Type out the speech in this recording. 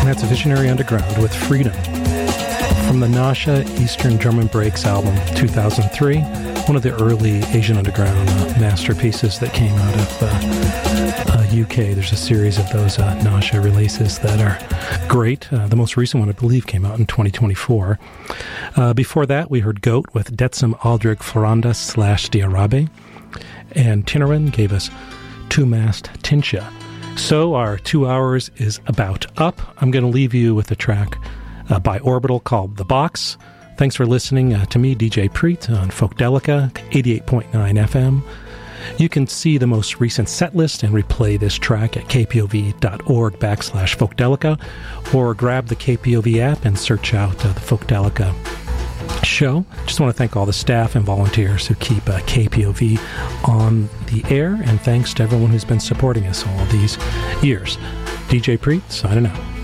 That's Visionary Underground with Freedom from the Nasha Eastern Drum and Breaks album, 2003, one of the early Asian Underground masterpieces that came out of UK. There's a series of those Nasha releases that are great. The most recent one, I believe, came out in 2024. Before that, we heard Goat with Detsum Aldrig Floranda / Diarabe, and Tinaran gave us Two-Mast Tinsha. So our 2 hours is about up. I'm going to leave you with a track by Orbital called The Box. Thanks for listening to me, DJ Preet, on Folkdelica 88.9 FM. You can see the most recent set list and replay this track at kpov.org/Folkdelica, or grab the KPOV app and search out the Folkdelica show. Just want to thank all the staff and volunteers who keep KPOV on the air, and thanks to everyone who's been supporting us all these years. DJ Preet, signing out.